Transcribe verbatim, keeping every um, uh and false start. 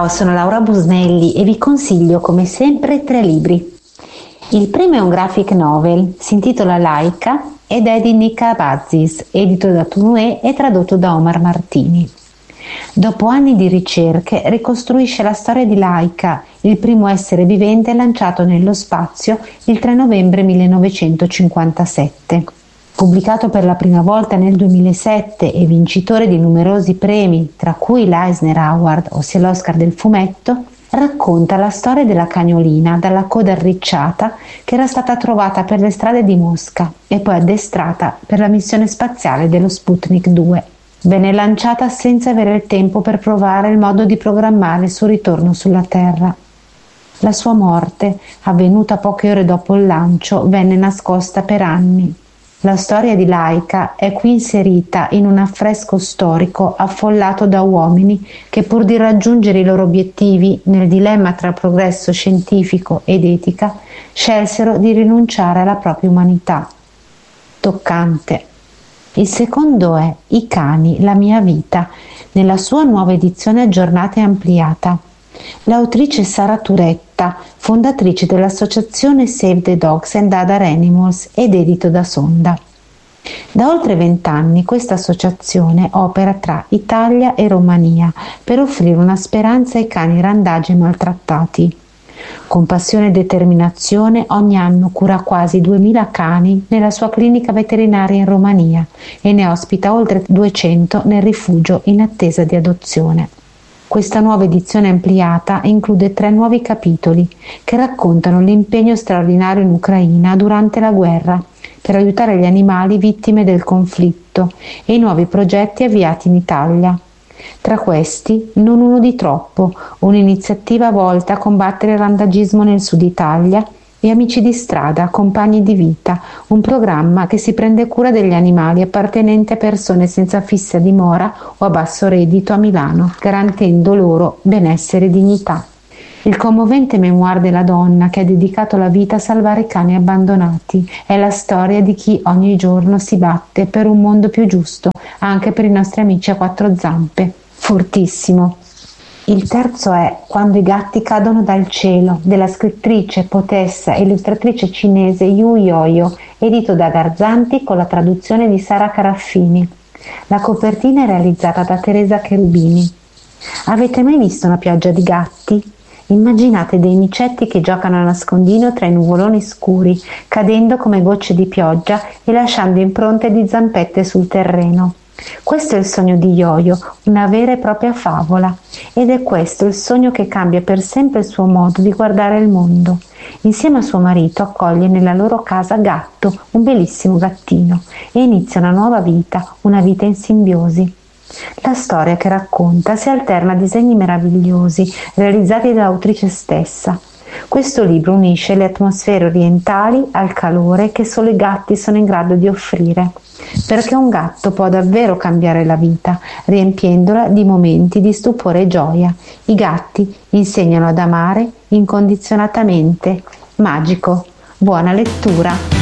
Ciao, sono Laura Busnelli e vi consiglio come sempre tre libri. Il primo è un graphic novel, si intitola Laika ed è di Nika Abazis, edito da Tunue e tradotto da Omar Martini. Dopo anni di ricerche ricostruisce la storia di Laika, il primo essere vivente lanciato nello spazio il tre novembre millenovecentocinquantasette. Pubblicato per la prima volta nel duemilasette e vincitore di numerosi premi, tra cui l'Eisner Award, ossia l'Oscar del fumetto, racconta la storia della cagnolina dalla coda arricciata che era stata trovata per le strade di Mosca e poi addestrata per la missione spaziale dello Sputnik due. Venne lanciata senza avere il tempo per provare il modo di programmare il suo ritorno sulla Terra. La sua morte, avvenuta poche ore dopo il lancio, venne nascosta per anni. La storia di Laika è qui inserita in un affresco storico affollato da uomini che, pur di raggiungere i loro obiettivi nel dilemma tra progresso scientifico ed etica, scelsero di rinunciare alla propria umanità. Toccante. Il secondo è I cani, la mia vita, nella sua nuova edizione aggiornata e ampliata. L'autrice Sara Turetta, fondatrice dell'associazione Save the Dogs and Other Animals ed edito da Sonda. Da oltre vent'anni questa associazione opera tra Italia e Romania per offrire una speranza ai cani randagi e maltrattati. Con passione e determinazione ogni anno cura quasi duemila cani nella sua clinica veterinaria in Romania e ne ospita oltre duecento nel rifugio in attesa di adozione. Questa nuova edizione ampliata include tre nuovi capitoli che raccontano l'impegno straordinario in Ucraina durante la guerra per aiutare gli animali vittime del conflitto e i nuovi progetti avviati in Italia. Tra questi, Non uno di troppo, un'iniziativa volta a combattere il randagismo nel sud Italia, e Amici di strada, compagni di vita, un programma che si prende cura degli animali appartenenti a persone senza fissa dimora o a basso reddito a Milano, garantendo loro benessere e dignità. Il commovente memoir della donna che ha dedicato la vita a salvare i cani abbandonati è la storia di chi ogni giorno si batte per un mondo più giusto, anche per i nostri amici a quattro zampe. Fortissimo. Il terzo è Quando i gatti cadono dal cielo, della scrittrice, poetessa e illustratrice cinese Yu Yoyo, edito da Garzanti con la traduzione di Sara Caraffini. La copertina è realizzata da Teresa Cherubini. Avete mai visto una pioggia di gatti? Immaginate dei micetti che giocano a nascondino tra i nuvoloni scuri, cadendo come gocce di pioggia e lasciando impronte di zampette sul terreno. Questo è il sogno di Yoyo, una vera e propria favola, ed è questo il sogno che cambia per sempre il suo modo di guardare il mondo. Insieme a suo marito accoglie nella loro casa Gatto, un bellissimo gattino, e inizia una nuova vita, una vita in simbiosi. La storia che racconta si alterna a disegni meravigliosi realizzati dall'autrice stessa. Questo libro unisce le atmosfere orientali al calore che solo i gatti sono in grado di offrire, perché un gatto può davvero cambiare la vita, riempiendola di momenti di stupore e gioia. I gatti insegnano ad amare incondizionatamente. Magico. Buona lettura!